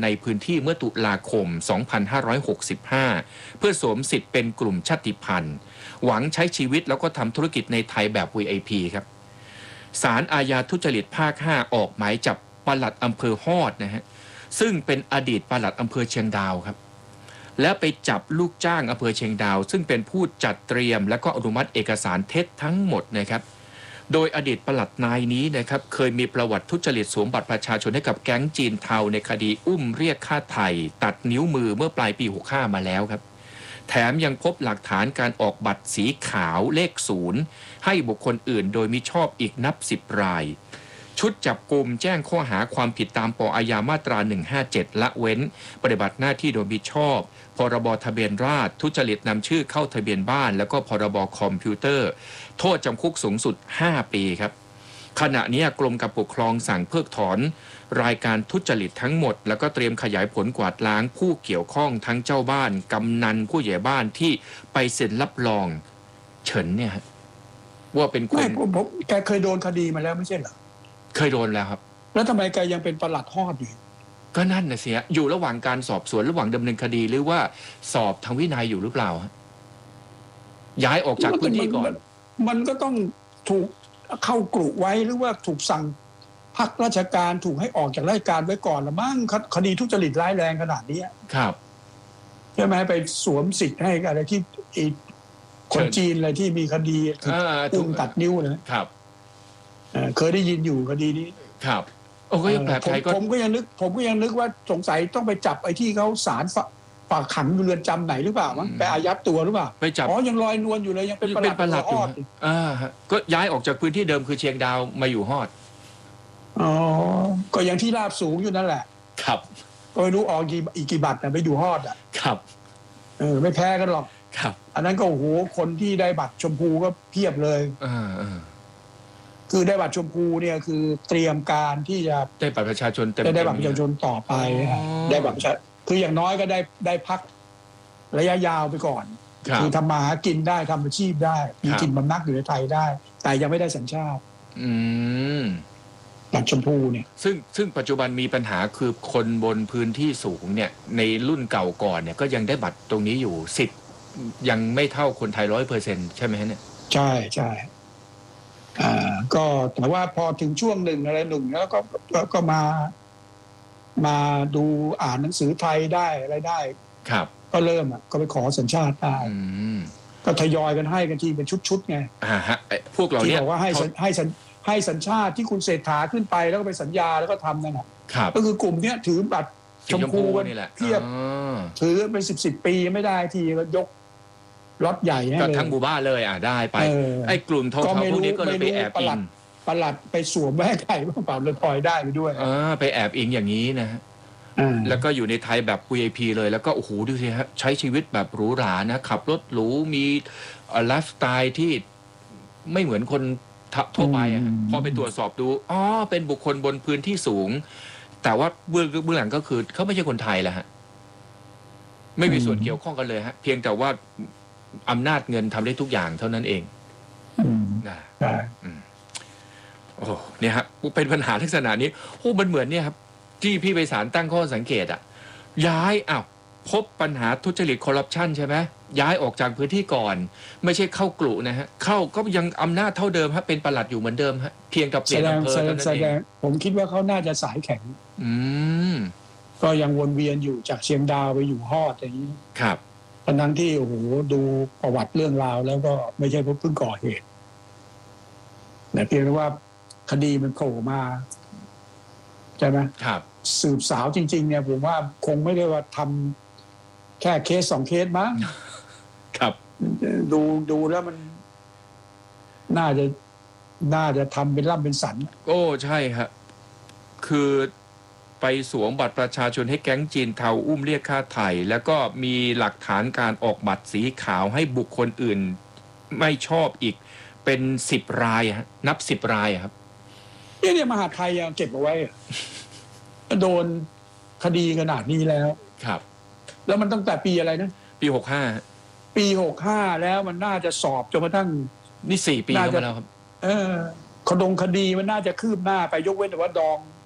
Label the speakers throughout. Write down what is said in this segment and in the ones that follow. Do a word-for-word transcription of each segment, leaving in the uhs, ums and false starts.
Speaker 1: ในพื้นที่เมื่อตุลาคม สองพันห้าร้อยหกสิบห้า เพื่อสวมสิทธิ์เป็นกลุ่มชาติพันธุ์หวังใช้ชีวิตแล้วก็ทำธุรกิจในไทยแบบ วี ไอ พี ครับศาลอาญาทุจริตภาค ห้า ออกหมายจับปลัดอำเภอฮอดนะฮะซึ่งเป็นอดีตปลัดอำเภอเชียงดาวครับและไปจับลูกจ้างอำเภอเชียงดาวซึ่งเป็นผู้จัดเตรียมและก็อนุมัติเอกสารเท็จทั้งหมดนะครับโดยอดีตปลัดนายนี้นะครับเคยมีประวัติทุจริตสวมบัตรประชาชนให้กับแก๊งจีนเทาในคดีอุ้มเรียกค่าไถ่ตัดนิ้วมือเมื่อปลายปีหกสิบห้ามาแล้วครับแถมยังพบหลักฐานการออกบัตรสีขาวเลขศูนย์ให้บุคคลอื่นโดยมิชอบอีกนับสิบรายชุดจับกุมแจ้งข้อหาความผิดตามป.อาญามาตราหนึ่งห้าเจ็ดละเว้นปฏิบัติหน้าที่โดยมิชอบพรบทะเบียนราษฎร์ทุจริตนำชื่อเข้าทะเบียนบ้านแล้วก็พรบคอมพิวเตอร์โทษจำคุกสูงสุดห้าปีครับขณะนี้กรมการปกครองสั่งเพิกถอนรายการทุจริตทั้งหมดแล้วก็เตรียมขยายผลกวาดล้างผู้เกี่ยวข้องทั้งเจ้าบ้านกำนันผู้ใหญ่บ้านที่ไปเซ็นรับรองเฉินเนี่ยว่าเป็นคน
Speaker 2: ผมแกเคยโดนคดีมาแล้วไม่ใช่เหรอ
Speaker 1: เคยโดนแล้วครับ
Speaker 2: แล้วทำไมแกยังเป็นปลัดฮอดอยู่
Speaker 1: ก็นั่นนะเสียอยู่ระหว่างการสอบสวนระหว่างดำเนินคดีหรือว่าสอบทางวินัยอยู่หรือเปล่าย้ายออกจากพื้นที่ก่อน
Speaker 2: มันก็ต้องถูกเข้ากลุ่ไว้หรือว่าถูกสั่งพักราชการถูกให้ออกจากราชการไว้ก่อนละมั้งคดีทุจริตร้ายแรงขนาดนี้
Speaker 1: ครับ
Speaker 2: ใช่ไหมไปสวมสิทธิ์ให้อะไรที่คนจีนอะไรที่มีคดีอุ้มตัดนิ้วนะครับเคยได้ยินอยู่คดีนี้
Speaker 1: ครับโอ้ก็ยังแบบไทยก็
Speaker 2: ผมก็ยังนึกผมก็ยังนึกว่าสงสัยต้องไปจับไอ้ที่เขาศาลฝากขังอยู่เรือนจำไหนหรือเปล่ามั้งไปอายัดตัวหรือเปล่า
Speaker 1: ไปจับ
Speaker 2: อ๋อยังลอยนวลอยู่เลยยังเป็นปลัด
Speaker 1: อยู่อ่าก็ย้ายออกจากพื้นที่เดิมคือเชียงดาวมาอยู่ฮอด
Speaker 2: อ๋อก็ยังที่ราบสูงอยู่นั่นแหละ
Speaker 1: ครับ
Speaker 2: ก็ไม่รู้ออกกี่อีกกี่บัตรนะไปอยู่ฮอดอ่ะ
Speaker 1: ครับ
Speaker 2: เออไม่แพ้กันหรอก
Speaker 1: ครับ
Speaker 2: อันนั้นก็โอ้โหคนที่ได้บัตรชมพูก็เพียบเลย
Speaker 1: อ่า
Speaker 2: คือได้บัตรชมพูเนี่ยคือเตรียมการที่จะ
Speaker 1: ได้บัตรประชาชนเต็ม
Speaker 2: ได้บัตรประชาชนต่อไปได้บัตรประชาคืออย่างน้อยก็ได้ได้พักระยะยาวไปก่อนคือทำมาหากินได้ทำอาชีพได้มีกินบำนักอยู่ในไทยได้แต่ยังไม่ได้สัญชาติ
Speaker 1: อืม
Speaker 2: บัตรชมพูเนี่ย
Speaker 1: ซึ่งซึ่งปัจจุบันมีปัญหาคือคนบนพื้นที่สูงเนี่ยในรุ่นเก่าก่อนเนี่ยก็ยังได้บัตรตรงนี้อยู่สิทธิ์ยังไม่เท่าคนไทยร้อยเปอร์เซ็นต์ใช่ไหมฮะเนี่ย
Speaker 2: ใช่ใช่อ่าก็แต่ว่าพอถึงช่วงหนึ่งอะไรหนึ่งแล้วก็ก็มามาดูอ่านหนังสือไทยได้อะไรได้
Speaker 1: ครับ
Speaker 2: ก็เริ่มอ่ะก็ไปขอสัญชาติได้ก็ทยอยกันให้กันทีเป็นชุดๆไง
Speaker 1: อ่าฮะพวกเราเนี่ย
Speaker 2: ที่บอกว่าให้ให้ให้สัญชาติที่คุณเศรษฐาขึ้นไปแล้วก็ไปสัญญาแล้วก็ทำนั่นแหละก็คือกลุ่มเนี้ยถือบัตรชมพูกันเพียบถือเป็นสิบสิบปีไม่ได้ทีก็ยกรถใหญ่ให้เลย
Speaker 1: ก็ทั้งหมู่บ้านเลยอ่ะได้ไปไอ้กลุ่มเทาๆพวกนี้ก็เลยไปแอบอิง
Speaker 2: ปลัดไปสวมแม่ไก่บ้างเปล่าเลยพลอยได้ไปด้วย
Speaker 1: เออไปแอบอิงอย่างนี้นะฮะแล้วก็อยู่ในไทยแบบ วี ไอ พี เลยแล้วก็โอ้โหดูสิฮะใช้ชีวิตแบบหรูหรานะขับรถหรูมีไลฟ์สไตล์ที่ไม่เหมือนคนทั่วไปอ่ะพอไปตรวจสอบดูอ๋อเป็นบุคคลบนพื้นที่สูงแต่ว่าเบื้องเบื้องหลังก็คือเขาไม่ใช่คนไทยแล้วฮะไม่มีส่วนเกี่ยวข้องกันเลยฮะเพียงแต่ว่าอำนาจเงินทำได้ทุกอย่างเท่านั้นเองนะโอ้เนี่ยครับเป็นปัญหาลักษณะนี้โอ้มันเหมือนเนี่ยครับที่พี่ไพศาลตั้งข้อสังเกตอ่ะย้ายอ้าวพบปัญหาทุจริตคอร์รัปชันใช่ไหมย้ายออกจากพื้นที่ก่อนไม่ใช่เข้ากลุ่นะฮะเข้าก็ยังอำนาจเท่าเดิมฮะเป็นปลัดอยู่เหมือนเดิมฮะเพียงแต่เปลี่ยนอำเภอเท่านั้นเอง
Speaker 2: ผมคิดว่าเขาน่าจะสายแข็ง
Speaker 1: อืม
Speaker 2: ก็ยังวนเวียนอยู่จากเชียงดาวไปอยู่ฮอดอย่างนี้
Speaker 1: ครับ
Speaker 2: ตอนนั้นที่โอ้โหดูประวัติเรื่องราวแล้วก็ไม่ใช่เพิ่งก่อเหตุแต่เพียงแต่ว่าคดีมันโผล่มาใช่ไหม
Speaker 1: ครับ
Speaker 2: สืบสาวจริงๆเนี่ยผมว่าคงไม่ได้ว่าทำแค่เคสสองเคสมั้ง
Speaker 1: ครับ
Speaker 2: ดูดูแล้วมันน่าจะน่าจะทำเป็นร่ำเป็นสัน
Speaker 1: โอ้ใช่ครับคือไปสวมบัตรประชาชนให้แก๊งจีนเทาอุ้มเรียกค่าไถ่แล้วก็มีหลักฐานการออกบัตรสีขาวให้บุคคลอื่นไม่ชอบอีกเป็นสิบรายฮะนับสิบรายครับ
Speaker 2: เนี่ยมหาไทยยังเก็บเอาไว้โดนคดีขนาดนี้แล้ว
Speaker 1: ครับ
Speaker 2: แล้วมันตั้งแต่ปีอะไรนะ
Speaker 1: ปีหกห้า
Speaker 2: ปีหกห้าแล้วมันน่าจะสอบจนกระทั่ง
Speaker 1: นี่สี่ปีแล้วครับ
Speaker 2: เออคดงคดีมันน่าจะคืบหน้าไปยกเว้นแต่ว่าดอง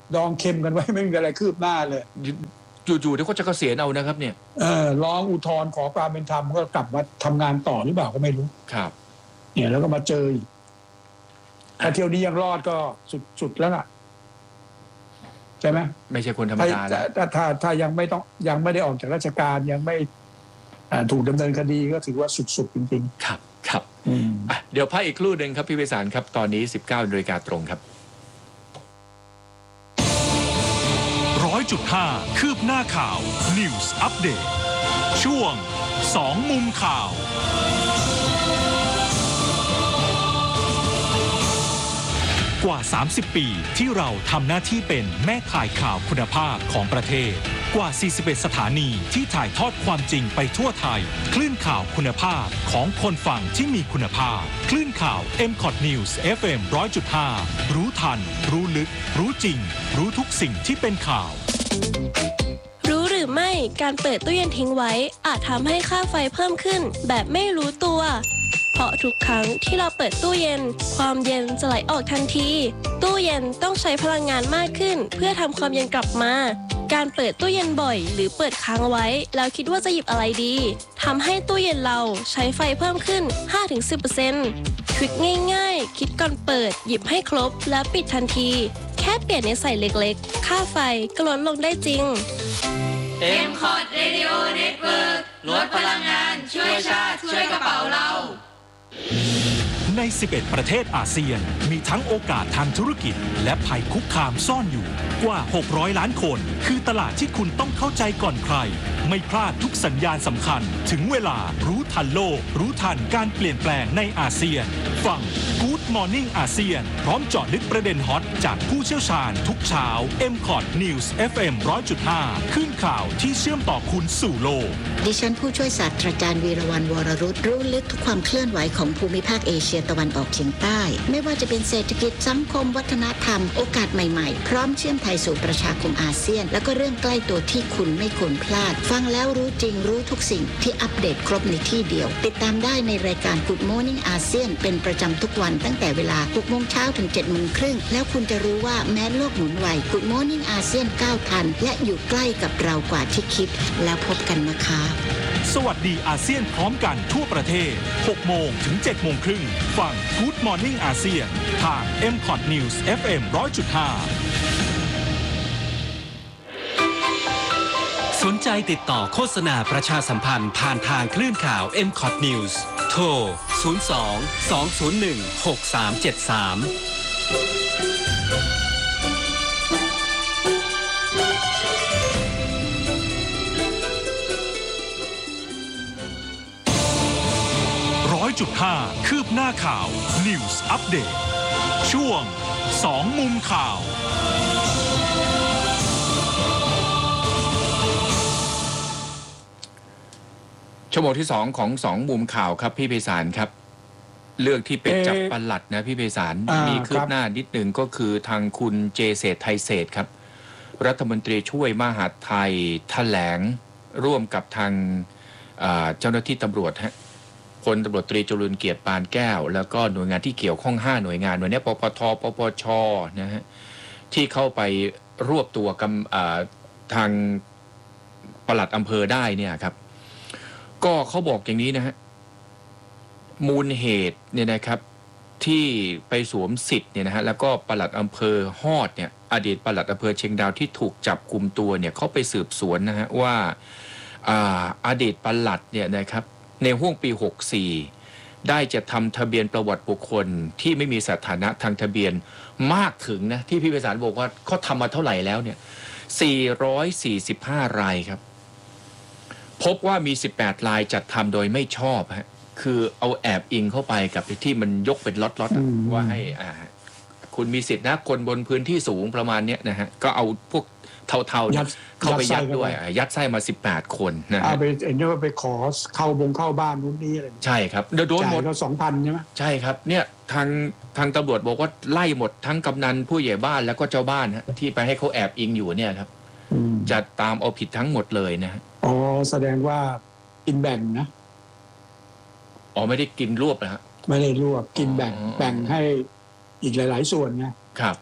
Speaker 2: ดองเค็มกันไว้ไม่มีอะไรคืบหน้าเลย
Speaker 1: จู่ๆเดี๋ยวก็จะเกษียณเอานะครับเนี่ย
Speaker 2: เออร้องอุทธรณ์ขอความเป็นธรรมก็กลับมาทำงานต่อหรือเปล่าก็ไม่รู้
Speaker 1: ครับ
Speaker 2: เนี่ยแล้วก็มาเจออีกถ้าเที่ยวนี้ยังรอดก็สุดๆแล้วล่ะใช่ไหม
Speaker 1: ไม่ใช่คนธรรมดาแล้ว
Speaker 2: ถ้าถ้าถ้ายังไม่ต้องยังไม่ได้ออกจากราชการยังไม่ถูกดำเนินคดีก็ถือว่าสุดๆจริง
Speaker 1: ๆครับครับเดี๋ยวพักอีกครู่หนึ่งครับพี่ไพศาลครับตอนนี้สิบเก้านาฬิกาตรงครับ
Speaker 3: ร้อยจุดห้าคืบหน้าข่าว News Update ช่วงสองมุมข่าวกว่าสามสิบปีที่เราทำหน้าที่เป็นแม่ข่ายข่าวคุณภาพของประเทศกว่าสี่สิบเอ็ดสถานีที่ถ่ายทอดความจริงไปทั่วไทยคลื่นข่าวคุณภาพของคนฟังที่มีคุณภาพคลื่นข่าว เอ็ม คอท News เอฟ เอ็ม หนึ่งร้อยจุดห้า รู้ทันรู้ลึกรู้จริงรู้ทุกสิ่งที่เป็นข่าว
Speaker 4: รู้หรือไม่การเปิดตู้เย็นทิ้งไว้อาจทำให้ค่าไฟเพิ่มขึ้นแบบไม่รู้ตัวเพราะทุกครั้งที่เราเปิดตู้เย็นความเย็นจะไหลออกทันทีตู้เย็นต้องใช้พลังงานมากขึ้นเพื่อทำความเย็นกลับมาการเปิดตู้เย็นบ่อยหรือเปิดค้างไว้แล้วคิดว่าจะหยิบอะไรดีทำให้ตู้เย็นเราใช้ไฟเพิ่มขึ้น ห้าถึงสิบเปอร์เซ็นต์ ทริคง่ายๆคิดก่อนเปิดหยิบให้ครบแล้วปิดทันทีแค่เปลี่ยนในใส่เล็กๆค่าไฟก็ลดลงได้จริง
Speaker 5: เอ็ม คอท Radio Network ลดพลังงานช่วยชาติช่วยกระเป๋าเรา
Speaker 3: ในสิบเอ็ดประเทศอาเซียนมีทั้งโอกาสทางธุรกิจและภัยคุกคามซ่อนอยู่กว่าหกร้อยล้านคนคือตลาดที่คุณต้องเข้าใจก่อนใครไม่พลาดทุกสัญญาณสำคัญถึงเวลารู้ทันโลกรู้ทันการเปลี่ยนแปลงในอาเซียนฟัง Good Morning อาเซียนพร้อมเจาะลึกประเด็นฮอตจากผู้เชี่ยวชาญทุกเช้า เอ็ม คอท News เอฟ เอ็ม หนึ่งร้อยจุดห้า ขึ้นข่าวที่เชื่อมต่อคุณสู่โลก
Speaker 6: ดิฉันผู้ช่วยศาสตราจารย์วีรวรรณ วรรุตรู้ลึกทุกความเคลื่อนไหวของภูมิภาคเอเชียตะวันออกเฉียงใต้ไม่ว่าจะเป็นเศรษฐกิจสังคมวัฒนธรรมโอกาสใหม่ๆพร้อมเชื่อมไทยสู่ประชาคมอาเซียนแล้วก็เรื่องใกล้ตัวที่คุณไม่ควรพลาดฟังแล้วรู้จริงรู้ทุกสิ่งที่อัปเดตครบในที่เดียวติดตามได้ในรายการ Good Morning อาเซียนเป็นประจำทุกวันตั้งแต่เวลา หกโมงเช้าถึง เจ็ดโมงครึ่งแล้วคุณจะรู้ว่าแม้โลกหมุนไว Good Morning อาเซียนก้าวทันและอยู่ใกล้กับเรากว่าที่คิดแล้วพบกันนะคะ
Speaker 3: สวัสดีอาเซียนพร้อมกันทั่วประเทศ หกโมงถึง เจ็ดโมงครึ่งฟัง Good Morning อาเซียนทาง เอ็ม คอท News เอฟ เอ็ม หนึ่งร้อยจุดห้า
Speaker 7: สนใจติดต่อโฆษณาประชาสัมพันธ์ผ่านทางคลื่นข่าว เอ็ม คอท News โทร ศูนย์ สอง สอง ศูนย์ หนึ่ง หก สาม เจ็ด สาม
Speaker 3: ร้อยจุดห้าคืบหน้าข่าว News Update ช่วงสองมุมข่าว
Speaker 1: ชั่วโมงที่สองของสองมุมข่าวครับพี่ไพศาลครับเรื่องที่เป็นจับปลัดนะพี่ไพศาลมีคืบหน้านิดหนึ่งก็คือทางคุณเจเศรษฐ์ไทยเศรษฐ์ครับรัฐมนตรีช่วยมหาดไทยแถลงร่วมกับทางเจ้าหน้าที่ตำรวจฮะพลตำรวจตรีจรุลเกียรติปานแก้วแล้วก็หน่วยงานที่เกี่ยวข้องห้าหน่วยงานวันนี้ปปทปปชนะฮะที่เข้าไปรวบตัวกำทางปลัดอำเภอได้เนี่ยครับก็เขาบอกอย่างนี้นะฮะมูลเหตุเนี่ยนะครับที่ไปสวมสิทธิ์เนี่ยนะฮะแล้วก็ปลัดอำเภอฮอดเนี่ยอดีตปลัดอำเภอเชียงดาวที่ถูกจับกุมตัวเนี่ยเขาไปสืบสวนนะฮะว่าอดีตปลัดเนี่ยนะครับในห้วงปีหกสิบสี่ได้จะทำทะเบียนประวัติบุคคลที่ไม่มีสถานะทางทะเบียนมากถึงนะที่พี่ไพศาลบอกว่าเขาทำมาเท่าไหร่แล้วเนี่ยสี่ร้อยสี่สิบห้ารายครับพบว่ามีสิบแปดรายจัดทำโดยไม่ชอบฮะคือเอาแอบอิงเข้าไปกับที่มันยกเป็นล็อตๆว่าให้อ่าคุณมีสิทธินะคนบนพื้นที่สูงประมาณนี้นะฮะก็เอาพวกเทาๆเข้าไปยัดด้วยยัดไส้มาสิบแปดคนนะฮะ
Speaker 2: ไปเอ็นว่าไปขอเข้าบงเข้าบ้านนู้นนี้อะไร
Speaker 1: ใช่ครับเดี๋ยวโดนหมด
Speaker 2: ก็สองพันใช่ไหม
Speaker 1: ใช่ครับเนี่ยทางทางตำรวจบอกว่าไล่หมดทั้งกำนันผู้ใหญ่บ้านแล้วก็เจ้าบ้านฮะที่ไปให้เขาแอบอิงอยู่เนี่ยครับจะตามเอาผิดทั้งหมดเลยนะฮะ
Speaker 2: อ๋อแสดงว่ากินแบ่งนะ
Speaker 1: อ๋อไม่ได้กินรวบนะฮะ
Speaker 2: ไม่ได้รวบกินแบ่งแบ่งให้อีกหลายๆส่วนนะครับ
Speaker 1: อ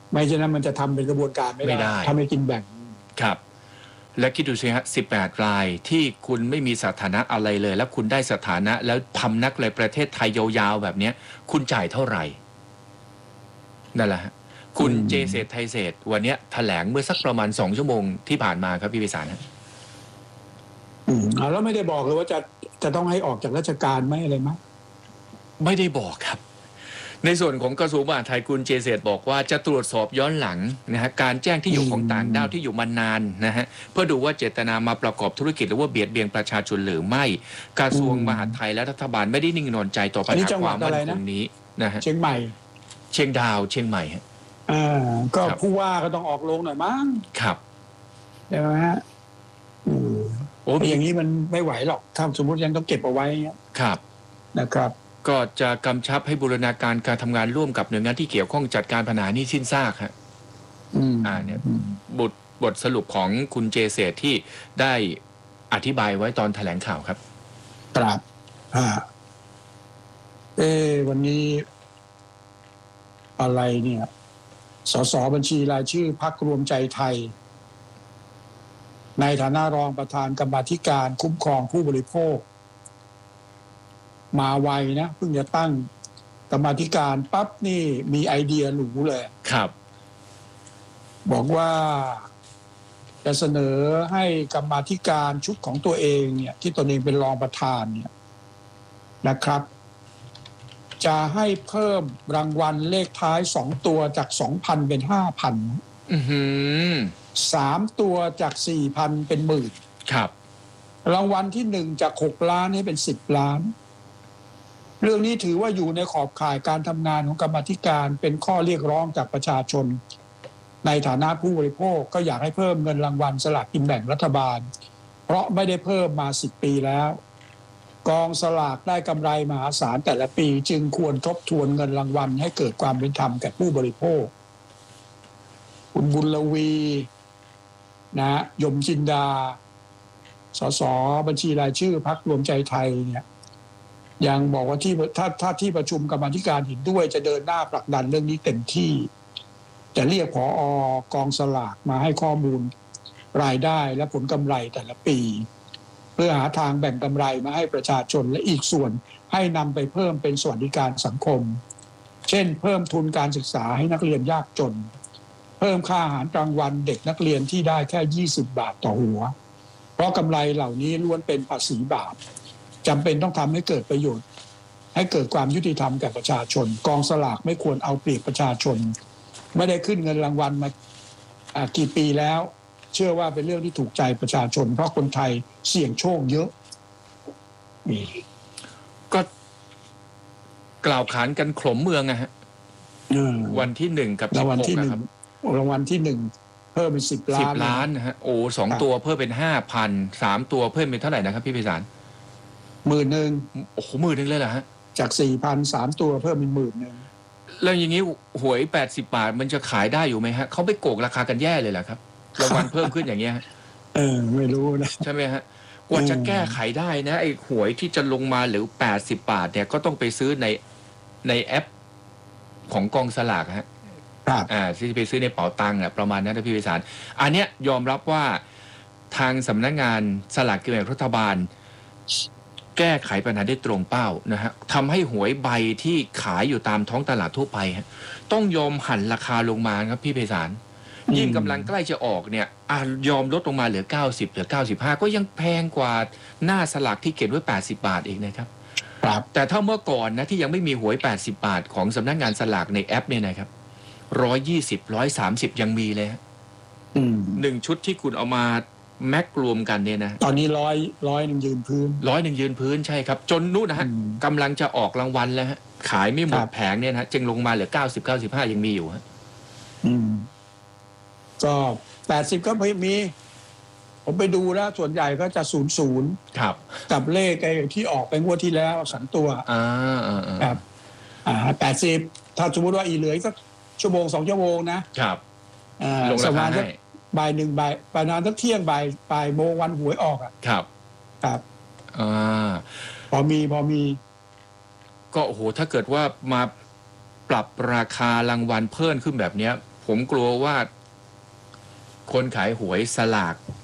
Speaker 2: ไม่ฉะนั้นมันจะทำเป็นกระบวนการไม่
Speaker 1: ไม่ได้
Speaker 2: ได้ทำให้กินแบ่ง
Speaker 1: ครับและคิดดูสิฮะสิบแปดรายที่คุณไม่มีสถานะอะไรเลย แล้วคุณได้สถานะแล้วพำนักในประเทศไทยยาวๆแบบเนี้ยคุณจ่ายเท่าไหร่นั่นแหละฮะคุณเจเศรษฐ์ไทยเศรษฐ์วันเนี้ยแถลงเมื่อสักประมาณสองชั่วโมงที่ผ่านมาครับพี่พิสารนะ
Speaker 2: อืมแล้วไม่ได้บอกเลยว่าจะจะต้องให้ออกจากราชการไหมอะไรไหม
Speaker 1: ไม่ได้บอกครับในส่วนของกระทรวงมหาดไทยคุณเจเศรษฐ์บอกว่าจะตรวจสอบย้อนหลังนะฮะการแจ้งที่อยู่ของต่างด้าวที่อยู่มานานนะฮะเพื่อดูว่าเจตนามาประกอบธุรกิจหรือว่าเบียดเบียนประชาชนหรือไม่กระทรวงมหาดไทยและรัฐบาลไม่ได้นิ่งนอนใจต่อปัญหาความมั่นคงนี้นะฮะ
Speaker 2: เชียงใหม่
Speaker 1: เชียงดาวเชียงใหม่ฮะ
Speaker 2: อ่าก็ผู้ว่าก็ต้องออกโรงหน่อยมั้ง
Speaker 1: ครับ
Speaker 2: ใช่ไหมฮะอืมโอ้อย่างนี้มันไม่ไหวหรอกถ้าสมมติยังต้องเก็บเอาไว้
Speaker 1: ครับ
Speaker 2: นะครับ
Speaker 1: ก็จะกำชับให้บูรณาการการทำงานร่วมกับหน่วยงานที่เกี่ยวข้องจัดการปัญหานี้สิ้นซากฮะอ่าเนี่ยบทบทสรุปของคุณเจเศรษฐ์ที่ได้อธิบายไว้ตอนแถลงข่าวครับ
Speaker 2: ครับอ่าเอวันนี้อะไรเนี่ยสสบัญชีรายชื่อพรรครวมใจไทยในฐานะรองประธานกรรมาธิการคุ้มครองผู้บริโภคมาไวนะเพิ่งจะตั้งกรรมาธิการปั๊บนี่มีไอเดียหรูเลย
Speaker 1: ครับ
Speaker 2: บอกว่าจะเสนอให้กรรมาธิการชุดของตัวเองเนี่ยที่ตนเองเป็นรองประธานเนี่ยนะครับจะให้เพิ่มรางวัลเลขท้ายสองตัวจาก สองพัน เป็น ห้าพัน
Speaker 1: อื้อหือ
Speaker 2: สามตัวจาก สี่พัน เป็นหมื่น
Speaker 1: ครับ
Speaker 2: รางวัลที่หนึ่งจากหกล้านให้เป็นสิบล้านเรื่องนี้ถือว่าอยู่ในขอบข่ายการทำงานของกรรมาธิการเป็นข้อเรียกร้องจากประชาชนในฐานะผู้บริโภคก็อยากให้เพิ่มเงินรางวัลสลากกินแบ่งรัฐบาลเพราะไม่ได้เพิ่มมาสิบปีแล้วกองสลากได้กำไรมหาศาลแต่ละปีจึงควรทบทวนเงินรางวัลให้เกิดความเป็นธรรมแก่ผู้บริโภคคุณบุญลวีนะยมจินดาสสบัญชีรายชื่อพรรครวมใจไทยเนี่ยยังบอกว่าที่ถ้าถ้าที่ประชุมกรรมาธิการเห็นด้วยจะเดินหน้าผลักดันเรื่องนี้เต็มที่จะเรียกผอ.กองสลากมาให้ข้อมูลรายได้และผลกำไรแต่ละปีเพื่อหาทางแบ่งกำไรมาให้ประชาชนและอีกส่วนให้นำไปเพิ่มเป็นสวัสดิการสังคมเช่นเพิ่มทุนการศึกษาให้นักเรียนยากจนเพิ่มค่าอาหารกลางวันเด็กนักเรียนที่ได้แค่ยี่สิบบาทต่อหัวเพราะกำไรเหล่านี้ล้วนเป็นภาษีบาปจำเป็นต้องทำให้เกิดประโยชน์ให้เกิดความยุติธรรมแก่ประชาชนกองสลากไม่ควรเอาเปรียบประชาชนไม่ได้ขึ้นเงินรางวัลมากี่ปีแล้วเชื่อว่าเป็นเรื่องที่ถูกใจประชาชนเพราะคนไทยเสี่ยงโชคเยอะนี่
Speaker 1: ก็กล่าวขานกันขลมเมืองนะฮะวันที่หนึ่งกับ
Speaker 2: รางวัลที่หนึ่งรางวัลที่หนึ่งเพิ่มเป็นสิบล้าน
Speaker 1: สิบล้านนะฮะโอ้สองตัวเพิ่มเป็นห้าพันสามตัวเพิ่มเป็นเท่าไหร่นะครับพี่พิสาร
Speaker 2: หมื่นหนึ่ง
Speaker 1: โอ้โหหมื่นหนึ่งเลยเหรอฮะ
Speaker 2: จากสี่พันสามตัวเพิ่มเป็นหมื่นหนึ่ง
Speaker 1: แล้วอย่างนี้หวยแปดสิบบาทมันจะขายได้อยู่ไหมฮะเขาไปโกงราคากันแย่เลยเหรอครับรางวัลเพิ่มขึ้นอย่างเงี้ย
Speaker 2: เออไม่รู้นะ
Speaker 1: ใช่ไหมฮะกว่าจะแก้ไขได้นะไอ้หวยที่จะลงมาหรือแปดสิบบาทเนี่ยก็ต้องไปซื้อในในแอปของกองสลากฮะอ่าที่ไปซื้อในเป๋าตังค์อ่ะประมาณนั้นนะพี่พิสารอันเนี้ยยอมรับว่าทางสำนักงานสลากกินแบ่งรัฐบาลแก้ไขปัญหาได้ตรงเป้านะฮะทำให้หวยใบที่ขายอยู่ตามท้องตลาดทั่วไปฮะต้องยอมหั่นราคาลงมาครับพี่ไพศาลยิ่งกำลังใกล้จะออกเนี่ยอ่ายอมลดลงมาเหลือเก้าสิบเหลือเก้าสิบห้าก็ยังแพงกว่าหน้าสลากที่เขียนไว้แปดสิบบาทเองนะครับ
Speaker 2: ครับ
Speaker 1: แต่ถ้าเมื่อก่อนนะที่ยังไม่มีหวยแปดสิบบาทของสำนักงานสลากในแอปเนี่ยนะครับหนึ่งร้อยยี่สิบ หนึ่งร้อยสามสิบยังมีเลยฮะหนึ่งชุดที่คุณเอามาแม็กรวมกันเนี่ยนะ
Speaker 2: ตอนนี้ร้อยร้อยหนึ่งยืนพื้น
Speaker 1: ร้อยหนึ่งยืนพื้นใช่ครับจนนู้นนะฮะกำลังจะออกรางวัลแล้วฮะขายไม่หมดแผงเนี่ยนะจึงลงมาเหลือเก้าสิบ เก้าสิบห้ายังมีอยู่ฮะ
Speaker 2: อืมก็แปดสิบก็มีผมไปดูแล้วส่วนใหญ่ก็จะศูนย์ศูนย์
Speaker 1: ครับ
Speaker 2: กับเลขไอ้ที่ออกไปงวดที่แล้วสองตัว
Speaker 1: อ่าอ่า
Speaker 2: ครับอ่าแปดสิบถ้าสมมติว่าอีเหลือสักชั่วโมงสองชั่วโมงนะครับอ่าลงราคาให้บ่ายหนึ่งบ่ายประมาณสักเที่ยงบ่ายบ่ายโมงวันหวยออกอ่ะ
Speaker 1: ครับ
Speaker 2: ครับ
Speaker 1: อ่า
Speaker 2: พอมีพอมี
Speaker 1: ก็โอ้โหถ้าเกิดว่ามาปรับราคารางวัลเพิ่มขึ้นแบบเนี้ยผผมกลัวว่าคนขายหวยสลาก